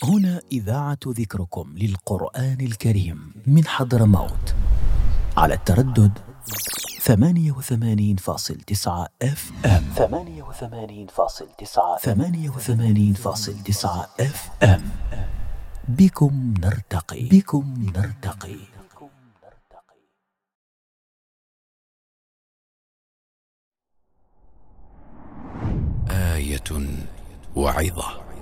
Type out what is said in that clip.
هنا إذاعة ذكركم للقرآن الكريم من حضرموت على التردد 88.9 FM. 88.9 FM. بكم نرتقي. آية وعظة.